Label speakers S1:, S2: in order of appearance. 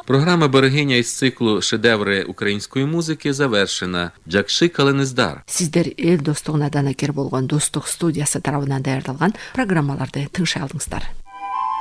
S1: Програма «Берегиня» із циклу «Шедеври української музики» завершена. Жакшы калыңыздар.
S2: Сіздер ел достығына данакер болған достық студиясы тарабынан даярдалған программаларды тыңшай алдыңыздар.